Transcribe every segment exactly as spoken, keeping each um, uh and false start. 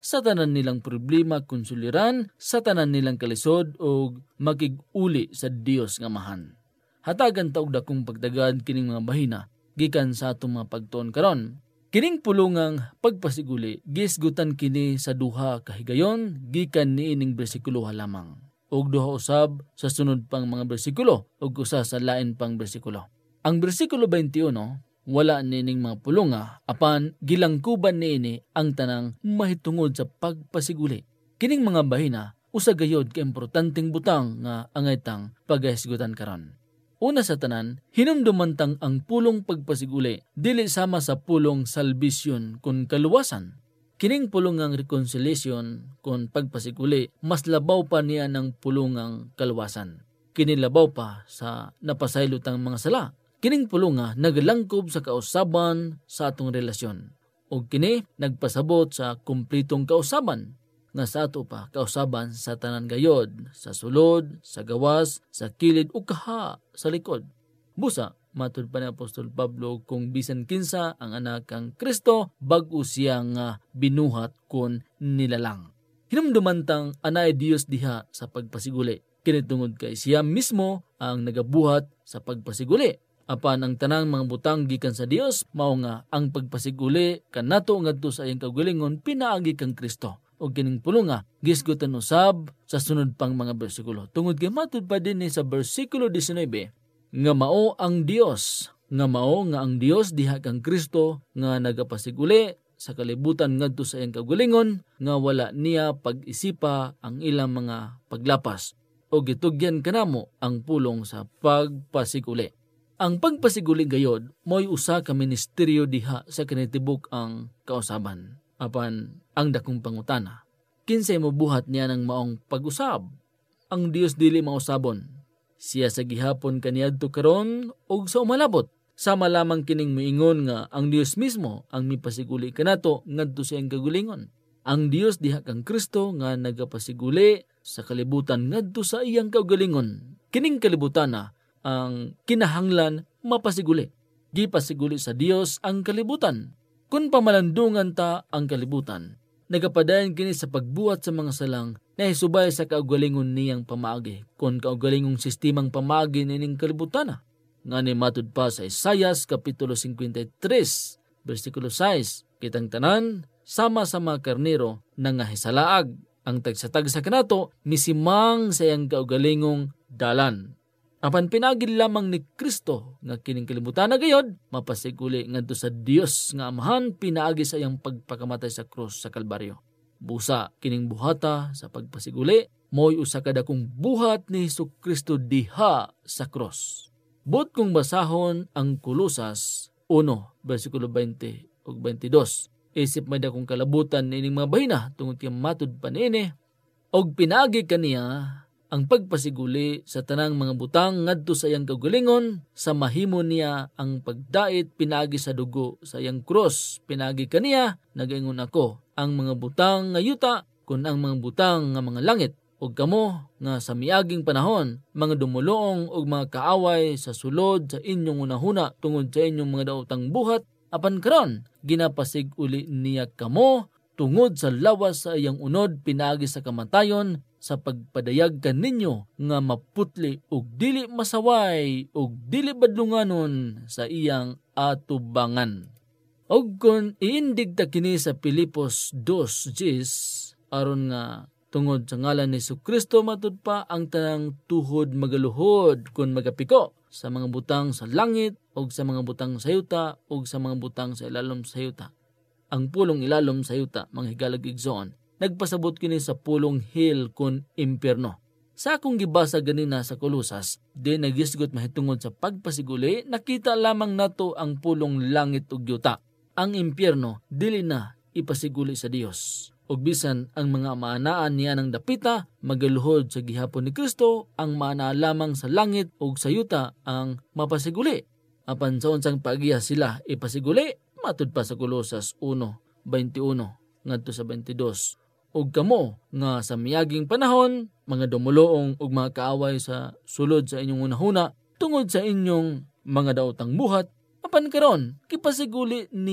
sa tanan nilang problema konsuliran, sa tanan nilang kalisod o makig-uli sa Dios nga Amahan. Hatagan ta og dakong pagdagad kining mga bahina gikan sa atong mga pagtuon karon. Kining pulungang pagpasiguli gisgutan kini sa duha ka higayon gikan niining bersikulo lamang. Og duha usab sa sunod pang mga bersikulo ug usa sa lain pang bersikulo. Ang bersikulo twenty-one wala nining mga pulunga apan gilangkuban niini ang tanang mahitungod sa pagpasiguli. Kining mga bahina usa gayod ka importanteng butang nga angay tang pagahisgutan karon. Una sa tanan, hinumdumantang ang pulong pagpasiguli dili sama sa pulong salvation kun kaluwasan. Kining pulungang reconciliation kun pagpasiguli mas labaw pa niya ng pulungang kaluwasan. Kini labaw pa sa napasaylotang mga sala. Kining pulunga naglangkob sa kausaban sa atong relasyon. O kini nagpasabot sa kumpletong kausaban nga sa ato pa kausaban sa tanan gayod, sa sulod, sa gawas, sa kilid ug kaha sa likod. Busa, matud pa ni Apostol Pablo kung bisan kinsa ang anak kang Kristo bag-o siya nga binuhat kun nilalang. Hinumdumantang anay Dios diha sa pagpasiguli. Kini tungod kay siya mismo ang nagabuhat sa pagpasiguli. Apan ang tanang mga butang gikan sa Dios mao nga ang pagpasiguli kanato ngadto sa iyang kaugalingon pinaagi kang Kristo. O kining pulunga gisgutan usab sa sunod pang mga bersikulo. Tungod kay matud pa din ni sa bersikulo nineteen nga mao ang Dios, nga mao nga ang Dios diha kang Kristo nga nagapasiguli sa kalibutan ngadto sa iyang kaugalingon nga wala niya pag-isipa ang ilang mga paglapas. O gitugyan kanamo ang pulong sa pagpasiguli. Ang pagpasiguli gayod mo'y usa ka ministeryo diha sa kinitibuk ang kausaban. Apan ang dakong pangutana, kinsay mobuhat niya ng maong pag-usab? Ang Dios dili mausabon. Siya sa gihapon kaniadto karon og sa umalabot. Sama lamang kining moingon nga ang Dios mismo ang mipasiguli kanato ngadto sa iyang kagalingon. Ang Dios diha kang Kristo nga nagapasiguli sa kalibutan ngadto sa iyang kagalingon. Kining kalibutana ang kinahanglan mapasiguli. Gipasiguli sa Dios ang kalibutan. Kung pamalandungan ta ang kalibutan, nagapadayon kini sa pagbuhat sa mga salang na hisubay sa kaugalingon niyang pamaagi, kung kaugalingong sistemang pamaagi nining kalibutan. Nga ni matud pa sa Isaias Kapitulo fifty-three, versikulo six, kitang tanan, sama-sama karnero nangahisalaag. Ang tagsatagsa kanato, misimang sa iyang kaugalingong dalan. Apan pinagil lamang ni Kristo nga kining kalibutan na gayod, mapasiguli ngadto sa Dios nga Amahan pinaagi sa iyang pagpakamatay sa krus sa Kalbaryo. Busa kining buhata sa pagpasiguli, mo'y usa ka dakong buhat ni Hesukristo diha sa krus. Bot kung basahon ang Kolosas one, versikulo twenty ug twenty-two, isip may dakong kalabutan nining mga bahina tungod kay matud pa niini, og pinaagi kaniya ang pagpasiguli sa tanang mga butang ngadto sa iyang kaugalingon, sa mahimo niya ang pagdait pinaagi sa dugo sa iyang krus. Pinagi kaniya, nagaingon ako, ang mga butang nga yuta, kun ang mga butang nga mga langit. Og kamo nga sa miaging panahon, mga dumulong og mga kaaway sa sulod sa inyong unahuna tungod sa inyong mga daotang buhat, apan karon ginapasig uli niya kamo tungod sa lawas sa iyang unod pinaagi sa kamatayon, sa pagpadayag kaninyo nga maputli ug dili masaway ug dili badlunganon sa iyang atubangan. Og kun iindig ta kini sa Pilipos two ten aron nga tungod sa ngalan ni Jesucristo matud pa ang tanang tuhod magaluhod kun magapiko sa mga butang sa langit ug sa mga butang sa yuta ug sa mga butang sa ilalom sa yuta. Ang pulong ilalom sa yuta mga higalag igsoon nagpasabot kini sa pulong hell kun impierno. Sa akong gibasa ganina sa Kolosas, di nagisgot mahitungod sa pagpasiguli, nakita lamang nato ang pulong langit ug yuta. Ang impierno dili na ipasiguli sa Dios. Ug bisan ang mga maanaan niya ng dapita magaluhod sa gihapon ni Kristo, ang maanaa lamang sa langit ug sa yuta ang mapasiguli. Apan sa unsang paagiya sila ipasiguli, matud pa sa Kolosas one twenty-one ngadto sa twenty-two. Ug kamo nga sa miyaging panahon, mga dumuloong ug mga kaaway sa sulod sa inyong unahuna, tungod sa inyong mga daotang buhat, apan karon kipasiguli niya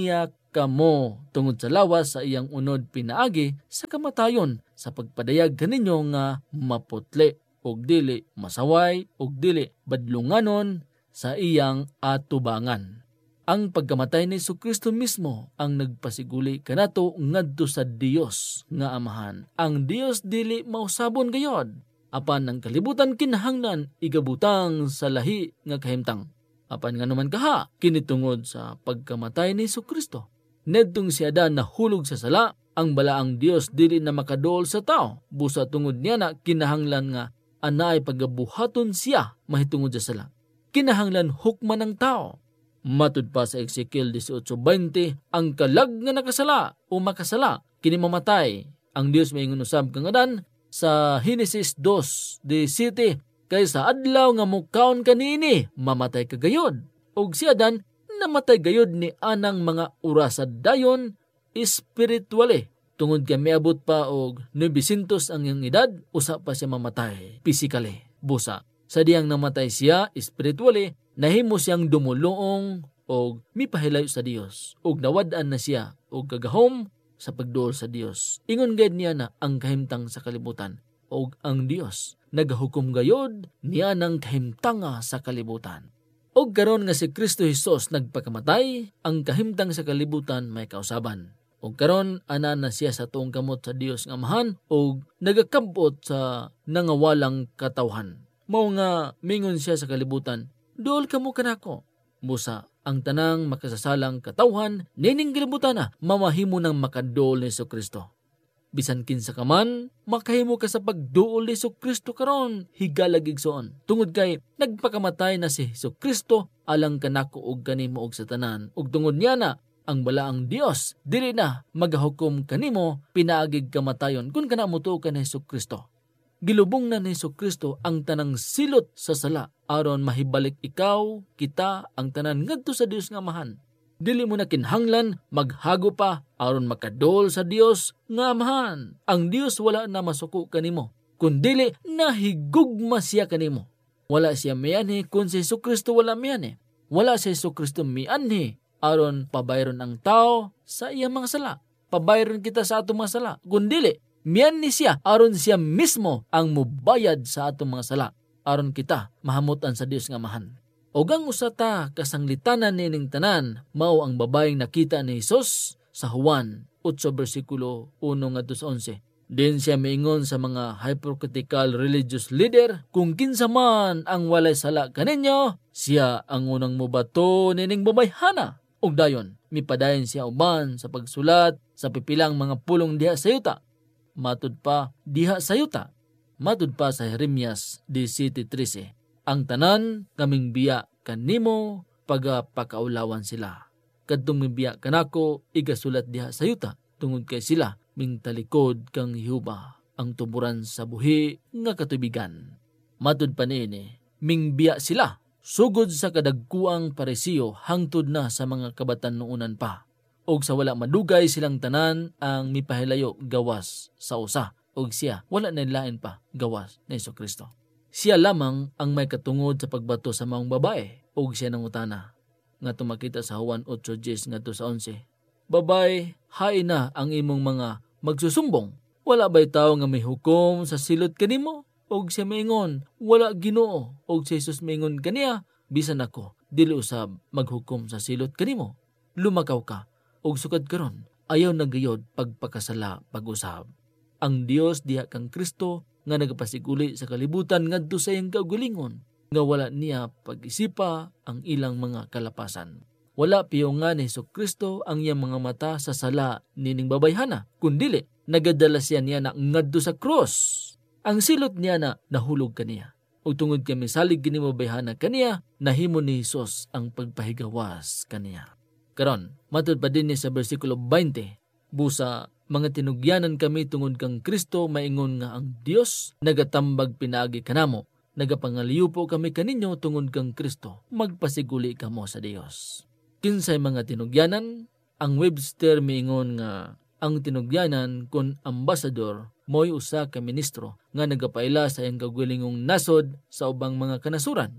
kamo tungod sa lawas sa iyang unod pinaagi sa kamatayon sa pagpadayag kaninyo nga maputli og dili masaway og dili badlunganon sa iyang atubangan. Ang pagkamatay ni Jesucristo mismo ang nagpasiguli kanato ngadto sa Dios nga Amahan. Ang Dios dili mausabon gayod, apan ang kalibutan kinahanglan igabutang sa lahi nga kahimtang. Apan nga naman kaha kinitungod sa pagkamatay ni Jesucristo. Nedtong si Adan nahulog sa sala, ang balaang Dios dili na makadol sa tao. Busa tungod niya na kinahanglan nga anay pagabuhaton siya mahitungod sa sala. Kinahanglan hukman ng tao. Matud pa sa Ezekiel eighteen twenty, ang kalag nga nakasala o makasala kini mamatay. Ang Dios maingon usab kang Adan sa Genesis two seventeen, kaysa adlaw nga mukaon kanini mamatay kagayod. Og si Adan namatay gayod ni anang mga urasad dayon espirituale. Tungod kay miabot pa og nine hundred ang iyang edad, usa pa siya mamatay physically. Busa sa diyang namatay siya espirituale, nahimo siyang dumulong og mipahilayo sa Dios og nawad-an na siya og kagahom sa pagduol sa Dios. Ingon gayud niya na ang kahimtang sa kalibutan og ang Dios nagahukom gayod niya ng kahimtanga sa kalibutan. Og karon nga si Kristo Jesus nagpakamatay, ang kahimtang sa kalibutan may kausaban. Og karon ana na siya sa tuong kamot sa Dios nga Amahan og nagakabot sa nangawalang katawhan. Mao nga mingon siya sa kalibutan, "Duol kamo kanako." Busa ang tanang makasasalang katawhan nining kalibutan na mamahimo ng makadol ni Jesucristo. Bisan kinsa ka man, makahimo ka sa pagduol ni Jesucristo karon, higalag igsoon. Tungod kay nagpakamatay na si Jesucristo alang kanako ug kanimo ug sa tanan. Ug tungod niya na ang balaang Dios dili na magahukom kanimo pinaagig kamatayon kun kana mutuo ka ni Jesucristo. Gilubong na ni Jesucristo ang tanang silot sa sala aron mahibalik ikaw, kita, ang tanan ngadto sa Dios nga Amahan. Dili mo na kinhanglan maghago pa aron makadol sa Dios nga Amahan. Ang Dios wala na masuko kanimo, kundili nahigugma siya kanimo. Wala siya mianhi kun si Jesucristo wala mianhi. Wala si Jesucristo mianhi aron pabayron ang tao sa iyang mga sala. Pabayron kita sa atong mga sala. Kundili mianhi siya aron siya mismo ang mubayad sa atong mga sala aron kita mahamutan sa Dios nga Amahan. Og ang usata kasanglitanan nining tanan mao ang babaeng nakita ni Hesus sa Juan eight versikulo one ngadto sa eleven. Din siya miingon sa mga hypocritical religious leader, kung kinsa man ang walay sala kaninyo, siya ang unang mobato nining babayhana. Og dayon mipadayon siya uban sa pagsulat sa pipilang mga pulong diha sa yuta. Matud pa diha sa yuta. Matud pa sa Jeremias seventeen thirteen. Ang tanan kaming biya kanimo pagapakaulawan sila. Kadtong mibiya kanako igasulat diha sa yuta tungod kay sila ming talikod kang Jehova ang tuburan sa buhi nga katubigan. Matud pa niini, ming biya sila sugod sa kadagkuang paresiyo hangtod na sa mga kabatan noonan pa. Og sa wala madugay silang tanan ang mipahilayo gawas sa usa. Og siya wala na lain pa gawas ni Jesucristo. Siya lamang ang may katungod sa pagbato sa maong babae ug siya nangutana nga tumakita sa Juan eight ten ngadto sa eleven. Babay, hain na ang imong mga magsusumbong. Wala ba'y tao nga may hukom sa silot kanimo? Og siya maingon, wala Ginoo. Og si Jesus maingon kaniya, bisan ako dili usab maghukom sa silot kanimo. Lumakaw ka og sukad karon ayaw nagayod pagpakasala pag-usab. Ang Dios diha kang Kristo nga nagapasiguli sa kalibutan ngadto sa iyang kaugalingon nga wala niya pag-isipa ang ilang mga kalapasan. Wala piyongan ni Jesucristo ang iyang mga mata sa sala nining babayhana, kundili nagadala siya niya na ngadto sa cross. Ang silot niya na nahulog kaniya. Ug tungod kay misalig kini babayhana kaniya, nahimo ni Hesus ang pagpahigawas kaniya. Karon, matud pa din ni sa bersikulo twenty, busa mga tinugyanan kami tungod kang Kristo, maingon nga ang Dios nagatambag pinaagi kanamo. Nagapangaliupo kami kaninyo tungod kang Kristo, magpasiguli kamo sa Dios. Kinsay mga tinugyanan, ang Webster miingon nga ang tinugyanan kun ambasador mo'y usa ka ministro nga nagapaila sa iyang kagwilingong nasod sa ubang mga kanasuran.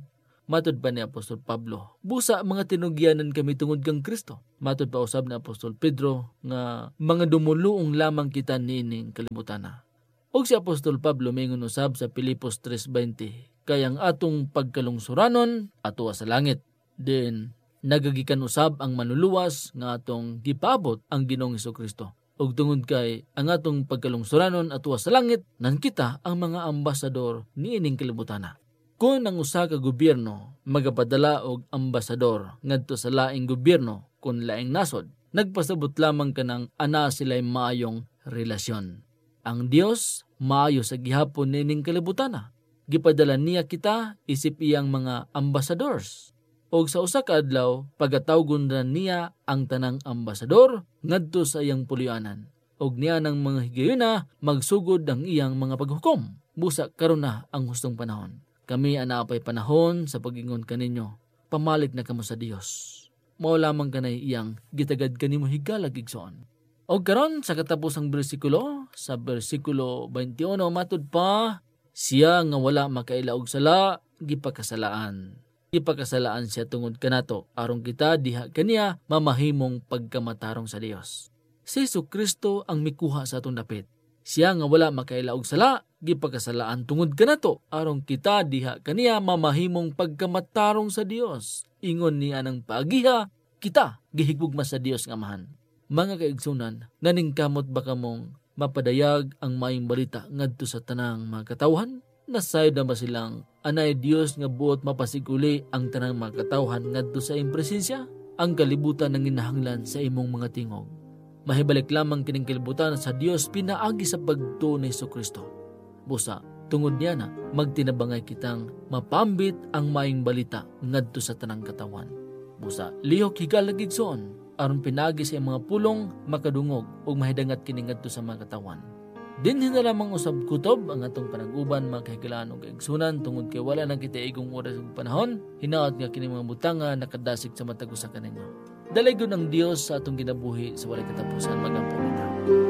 Matod pa ni Apostol Pablo, busa mga tinugyanan kami tungod kang Kristo. Matod pa usab ni Apostol Pedro nga mga dumuluong lamang kita niining kalimutana. Og si Apostol Pablo mingon usab sa Filipos three twenty, kay ang atong pagkalungsuranon atuwa sa langit. Then nagagikan usab ang manluluwas nga atong gipabot ang Ginoong Hesukristo. Og tungod kay ang atong pagkalungsuranon atuwa sa langit, nan kita ang mga ambasador niining kalimutana. Kung ang usa ka gobyerno magapadala og ambasador ngadto sa laing gobyerno kun laing nasod, nagpasabot lamang kanang ana sila'y maayong relasyon. Ang Dios maayo sa gihapon nining kalibutan. Gipadala niya kita isip iyang mga ambasadors. Og sa usa ka adlaw pagatawgon na niya ang tanang ambasador ngadto sa iyang pulyanan. Og niya ng mga higayuna magsugod ang iyang mga paghukom. Busa karon na ang hustong panahon. Kami anapay panahon sa pagingon kaninyo. Pamalit na kamo sa Dios. Mao lamang kanay iyang gitagad kanimo higala gigsoon. Og karon sa katapusang bersikulo, sa bersikulo twenty-one matud pa, siya nga wala makaila og sala gipakasalaan. Gipakasalaan siya tungod kanato aron kita diha kaniya mamahimong pagkamatarong sa Dios. Si Jesucristo ang mikuha sa atong dapit. Siya nga wala makaila og sala gipakasalaan tungod kanato aron kita diha kaniya mamahimong pagkamatarong sa Dios. Ingon niya ng paagiha kita gihigugma sa Dios nga Amahan. Mga kaigsunan, naningkamot ba kamong mapadayag ang maayong balita ngadto sa tanang mga katawhan? Nasayod na ba silang anay Dios nga buot mapasiguli ang tanang mga katawhan ngadto sa iyang presensya? Ang kalibutan ng ginahanglan sa imong mga tingog. Mahibalik lamang kining kalibutan sa Dios pinaagi sa pagtuo ni Jesucristo. Busa, tungod niya na magtinabangay kitang mapambit ang maayong balita ngadto sa tanang katawan. Busa, lihok higalagigsoon aron pinagi sa mga pulong makadungog ug mahidangat kini ngadto sa mga katawan. Dinhi na lamang usab kutob ang atong panag-uban mga kahigalaan ug kaigsunan tungod kay wala na kita igong oras ug panahon. Hinaot nga kini mga butanga nakadasig sa matag usa kaninyo. Dalaygon ang Dios sa atong ginabuhi sa walay katapusan. Magampo kita.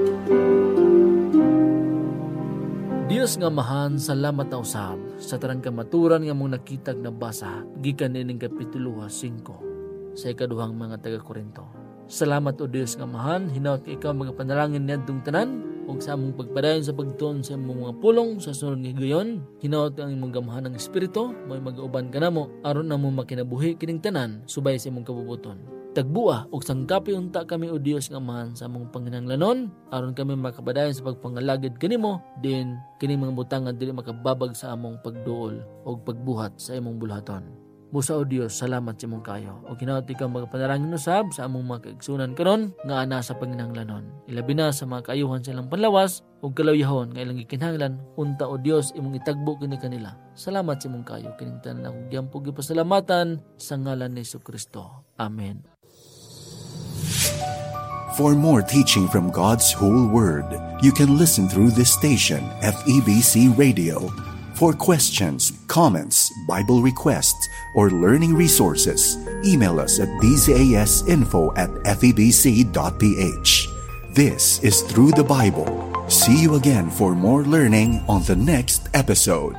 Dios nga Amahan, salamat na usab sa tarang kamaturan nga mong nakitag na basa gikan ining kapitulo five sa ikaduhang mga taga-Korinto. Salamat o Dios nga Amahan, hinaot ka ikaw mga panalangin niyadtong tanan ug sa among pagpadayon sa pagtuon sa imong mga pulong sa sunod nga higayon. Hinaot ang imong gamahan ng espiritu, may mag-auban ka namo aron namo makinabuhi kining tanan subay sa imong kabubuton. Tagbua og sangkapi unta kami o Dios nga Amahan sa among panginahanglanon aron kami makapadayon sa pagpangalagid kanimo din kining mga butang nga dili makababag sa among pagduol og pagbuhat sa imong bulhaton. Busa o Dios, salamat sa imong kayo. O hinaot ikaw magpanalangin usab sa among mga kaigsunan karon nga ana sa panginahanglanon. Ilabi na sa mga kaayuhan sa ilang panlawas ug kalawyahon nga ilang gikinahanglan unta o Dios imong itagbo kini kanila. Salamat sa imong kayo kining tanan akong giampog gipasalamatan sa ngalan ni Jesucristo. Amen. For more teaching from God's whole word, you can listen through this station, F E B C Radio. For questions, comments, Bible requests, or learning resources, email us at b z a s info at f e b c dot p h. This is Through the Bible. See you again for more learning on the next episode.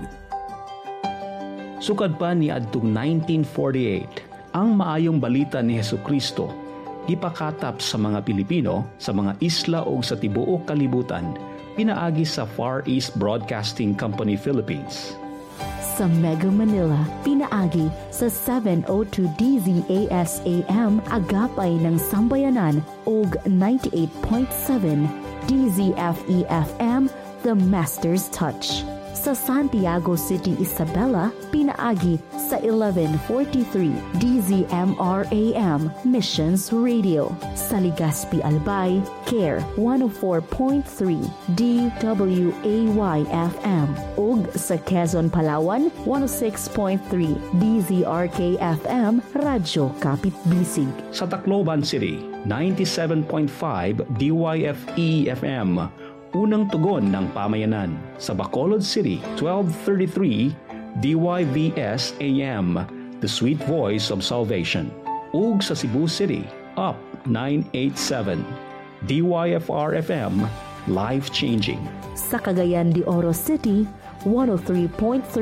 Sukad pa ni adtong nineteen forty-eight, ang maayong balita ni Hesukristo ipakatap sa mga Pilipino sa mga isla o sa tibuok kalibutan pinaagi sa Far East Broadcasting Company Philippines. Sa Mega Manila, pinaagi sa seven oh two D Z A S A M agapay ng Sambayanan ug ninety-eight point seven D Z F E F M The Master's Touch. Sa Santiago City, Isabela, pinaagi sa eleven forty-three D Z M R A M Missions Radio. Sa Legazpi, Albay, Care one oh four point three D W A Y F M. Ug sa Quezon, Palawan, one oh six point three D Z R K F M Radyo Kapit Bisig. Sa Tacloban City, ninety-seven point five D Y F E F M. Unang tugon ng pamayanan. Sa Bacolod City, twelve thirty-three D Y V S A M, The Sweet Voice of Salvation. Ug sa Cebu City, Up nine eighty-seven D Y F R F M, Life Changing. Sa Cagayan de Oro City, one oh three point three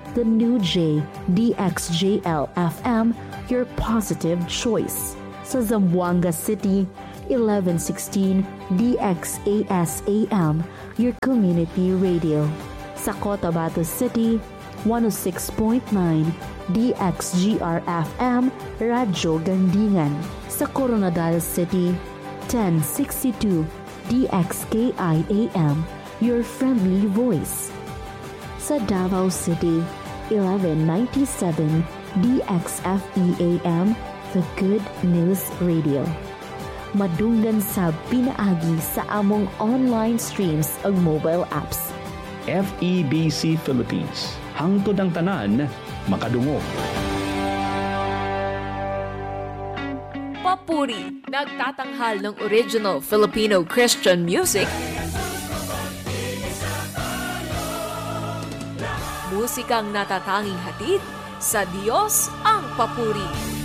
The New J, D X J L F M, your positive choice. Sa Zamboanga City, eleven sixteen D X A S A M, your community radio. Sa Cotabato City, one oh six point nine D X G R F M, Radyo Gandingan. Sa Coronadal City, ten sixty-two D X K I A M, your friendly voice. Sa Davao City, eleven ninety-seven D X F E A M, the Good News Radio. Madunggan sa pinaagi sa among online streams ug mobile apps. F E B C Philippines. Hangtod ang tanan, makadungo. Papuri, nagtatanghal ng original Filipino Christian music. Musikang natatanging hatid, sa Diyos ang papuri.